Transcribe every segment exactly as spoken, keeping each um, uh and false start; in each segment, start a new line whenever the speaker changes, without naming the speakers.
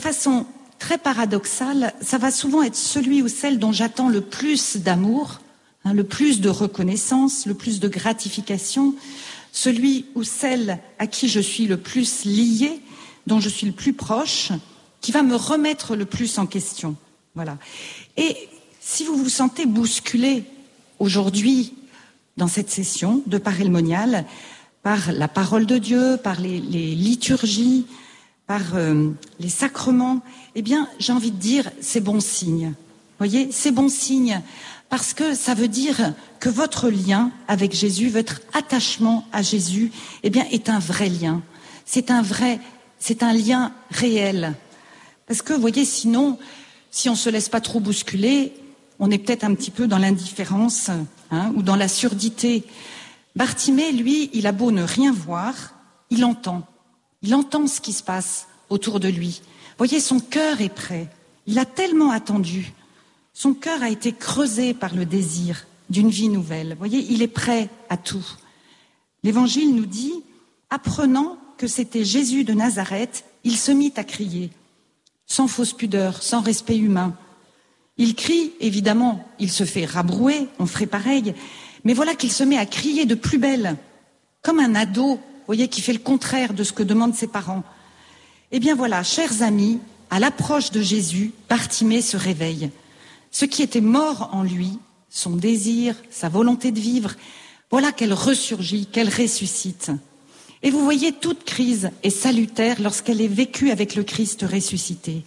façon très paradoxale, ça va souvent être celui ou celle dont j'attends le plus d'amour, hein, le plus de reconnaissance, le plus de gratification, celui ou celle à qui je suis le plus lié, dont je suis le plus proche, qui va me remettre le plus en question. Voilà. Et si vous vous sentez bousculé aujourd'hui dans cette session de Parel Monial, par la parole de Dieu, par les, les liturgies, par euh, les sacrements, eh bien, j'ai envie de dire, c'est bon signe. Vous voyez, c'est bon signe, parce que ça veut dire que votre lien avec Jésus, votre attachement à Jésus, eh bien, est un vrai lien. C'est un vrai, c'est un lien réel. Parce que, vous voyez, sinon, si on ne se laisse pas trop bousculer, on est peut-être un petit peu dans l'indifférence, hein, ou dans la surdité. Bartimée, lui, il a beau ne rien voir, il entend. Il entend ce qui se passe autour de lui. Vous voyez, son cœur est prêt. Il a tellement attendu. Son cœur a été creusé par le désir d'une vie nouvelle. Vous voyez, il est prêt à tout. L'Évangile nous dit, apprenant que c'était Jésus de Nazareth, il se mit à crier, sans fausse pudeur, sans respect humain. Il crie, évidemment, il se fait rabrouer, on ferait pareil, mais voilà qu'il se met à crier de plus belle, comme un ado, vous voyez, qui fait le contraire de ce que demandent ses parents. Eh bien voilà, chers amis, à l'approche de Jésus, Bartimée se réveille. Ce qui était mort en lui, son désir, sa volonté de vivre, voilà qu'elle ressurgit, qu'elle ressuscite. Et vous voyez, toute crise est salutaire lorsqu'elle est vécue avec le Christ ressuscité.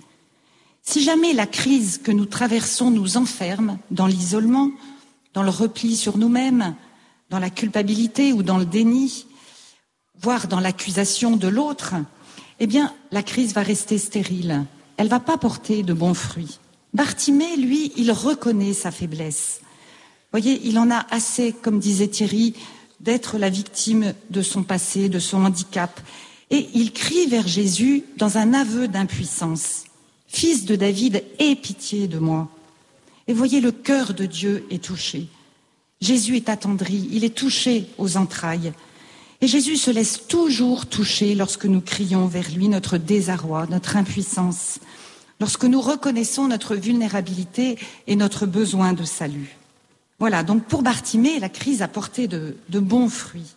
Si jamais la crise que nous traversons nous enferme dans l'isolement, dans le repli sur nous-mêmes, dans la culpabilité ou dans le déni, voire dans l'accusation de l'autre, eh bien, la crise va rester stérile. Elle ne va pas porter de bons fruits. Bartimée, lui, il reconnaît sa faiblesse. Vous voyez, il en a assez, comme disait Thierry, d'être la victime de son passé, de son handicap. Et il crie vers Jésus dans un aveu d'impuissance. « Fils de David, aie pitié de moi ». Et voyez, le cœur de Dieu est touché. Jésus est attendri, il est touché aux entrailles. Et Jésus se laisse toujours toucher lorsque nous crions vers lui notre désarroi, notre impuissance, lorsque nous reconnaissons notre vulnérabilité et notre besoin de salut. Voilà, donc pour Bartimée, la crise a porté de, de bons fruits.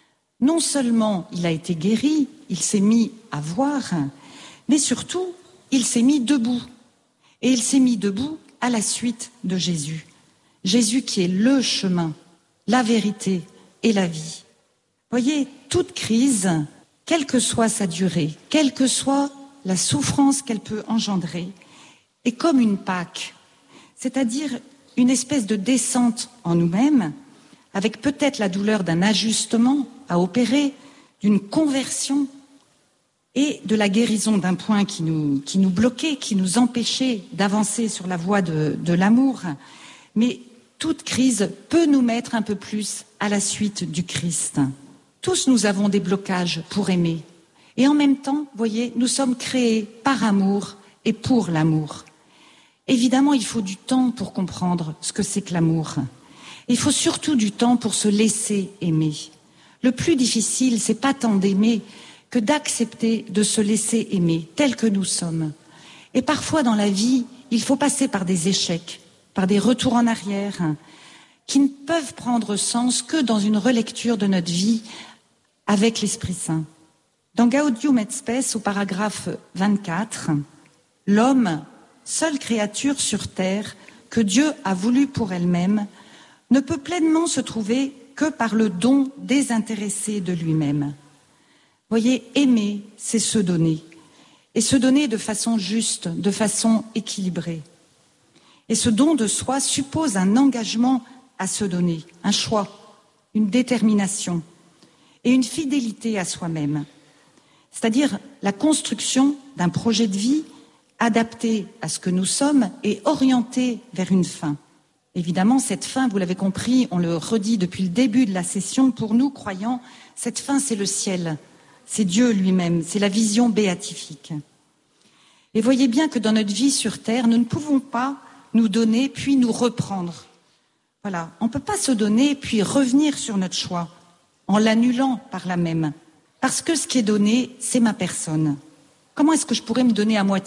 Non seulement il a été guéri, il s'est mis à voir, mais surtout, il s'est mis debout. Et il s'est mis debout à la suite de Jésus. Jésus qui est le chemin, la vérité et la vie. Voyez, toute crise, quelle que soit sa durée, quelle que soit la souffrance qu'elle peut engendrer, est comme une Pâque, c'est-à-dire une espèce de descente en nous-mêmes, avec peut-être la douleur d'un ajustement à opérer, d'une conversion et de la guérison d'un point qui nous, qui nous bloquait, qui nous empêchait d'avancer sur la voie de, de l'amour. Mais toute crise peut nous mettre un peu plus à la suite du Christ. Tous nous avons des blocages pour aimer. Et en même temps, vous voyez, nous sommes créés par amour et pour l'amour. Évidemment, il faut du temps pour comprendre ce que c'est que l'amour. Il faut surtout du temps pour se laisser aimer. Le plus difficile, c'est pas tant d'aimer que d'accepter de se laisser aimer tel que nous sommes. Et parfois dans la vie, il faut passer par des échecs, par des retours en arrière, qui ne peuvent prendre sens que dans une relecture de notre vie avec l'Esprit Saint. Dans Gaudium et Spes, au paragraphe vingt-quatre, l'homme, seule créature sur terre que Dieu a voulu pour elle-même, ne peut pleinement se trouver que par le don désintéressé de lui-même. Voyez, aimer, c'est se donner. Et se donner de façon juste, de façon équilibrée. Et ce don de soi suppose un engagement à se donner, un choix, une détermination et une fidélité à soi-même. C'est-à-dire la construction d'un projet de vie adapté à ce que nous sommes et orienté vers une fin. Évidemment, cette fin, vous l'avez compris, on le redit depuis le début de la session, pour nous, croyants, cette fin, c'est le ciel. C'est Dieu lui-même, c'est la vision béatifique. Et voyez bien que dans notre vie sur terre, nous ne pouvons pas nous donner puis nous reprendre. Voilà, on ne peut pas se donner puis revenir sur notre choix, en l'annulant par là même. Parce que ce qui est donné, c'est ma personne. Comment est-ce que je pourrais me donner à moitié ?